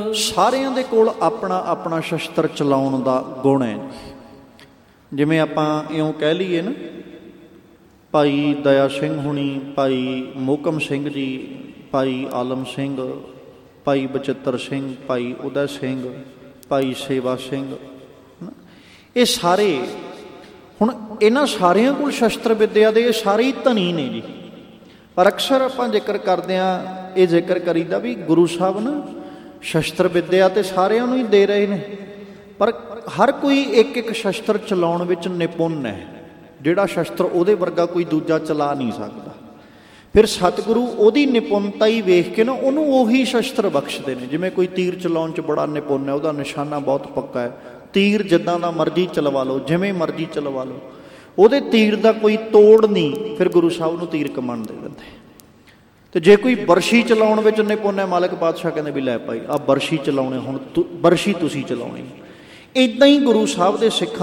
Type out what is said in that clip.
ਸਾਰਿਆਂ ਦੇ ਕੋਲ ਆਪਣਾ ਆਪਣਾ ਸ਼ਸਤਰ ਚਲਾਉਣ ਦਾ ਗੁਣ ਹੈ। ਜਿਵੇਂ ਆਪਾਂ ਇਉਂ ਕਹਿ ਲਈਏ ਨਾ, ਭਾਈ ਦਇਆ ਸਿੰਘ ਹੁਣੀ, ਭਾਈ ਮੋਹਕਮ ਸਿੰਘ ਜੀ, ਭਾਈ ਆਲਮ ਸਿੰਘ, ਭਾਈ ਬਚਿੱਤਰ ਸਿੰਘ, ਭਾਈ ਉਦੈ ਸਿੰਘ, ਭਾਈ ਸੇਵਾ ਸਿੰਘ, ਇਹ ਸਾਰੇ ਹੁਣ ਇਹਨਾਂ ਸਾਰਿਆਂ ਕੋਲ ਸ਼ਸਤਰ ਵਿੱਦਿਆ ਦੇ ਸਾਰੇ ਹੀ ਧਨੀ ਨੇ ਜੀ। ਪਰ ਅਕਸਰ ਆਪਾਂ ਜ਼ਿਕਰ ਕਰਦੇ ਹਾਂ, ਇਹ ਜ਼ਿਕਰ ਕਰੀਦਾ ਵੀ ਗੁਰੂ ਸਾਹਿਬ ਨਾ ਸ਼ਸਤਰ ਵਿੱਦਿਆ ਤੇ ਸਾਰਿਆਂ ਨੂੰ ਹੀ ਦੇ ਰਹੇ ਨੇ, ਪਰ ਹਰ ਕੋਈ ਇੱਕ ਇੱਕ ਸ਼ਸਤਰ ਚਲਾਉਣ ਵਿੱਚ ਨਿਪੁੰਨ ਹੈ। ਜਿਹੜਾ ਸ਼ਸਤਰ ਉਹਦੇ ਵਰਗਾ ਕੋਈ ਦੂਜਾ ਚਲਾ ਨਹੀਂ ਸਕਦਾ। ਫਿਰ ਸਤਿਗੁਰੂ ਉਹਦੀ ਨਿਪੁੰਨਤਾ ਹੀ ਵੇਖ ਕੇ ਨਾ ਉਹਨੂੰ ਉਹੀ ਸ਼ਸਤਰ ਬਖਸ਼ਦੇ ਨੇ। ਜਿਵੇਂ ਕੋਈ ਤੀਰ ਚਲਾਉਣ 'ਚ ਬੜਾ ਨਿਪੁੰਨ ਹੈ, ਉਹਦਾ ਨਿਸ਼ਾਨਾ ਬਹੁਤ ਪੱਕਾ ਹੈ, ਤੀਰ ਜਿੱਦਾਂ ਦਾ ਮਰਜ਼ੀ ਚਲਵਾ ਲਓ, ਜਿਵੇਂ ਮਰਜ਼ੀ ਚਲਵਾ ਲਓ, ਉਹਦੇ ਤੀਰ ਦਾ ਕੋਈ ਤੋੜ ਨਹੀਂ। ਫਿਰ ਗੁਰੂ ਸਾਹਿਬ ਨੂੰ ਤੀਰ ਕਮਾਨ ਦੇ ਦਿੰਦੇ। ਅਤੇ ਜੇ ਕੋਈ ਬਰਸ਼ੀ ਚਲਾਉਣ ਵਿੱਚ ਨਿਪੁੰਨ ਹੈ, ਮਾਲਕ ਪਾਤਸ਼ਾਹ ਕਹਿੰਦੇ ਵੀ ਲੈ ਭਾਈ ਆਹ ਬਰਸ਼ੀ ਚਲਾਉਣੇ, ਹੁਣ ਬਰਸ਼ੀ ਤੁਸੀਂ ਚਲਾਉਣੀ। ਇੱਦਾਂ ਹੀ ਗੁਰੂ ਸਾਹਿਬ ਦੇ ਸਿੱਖਾਂ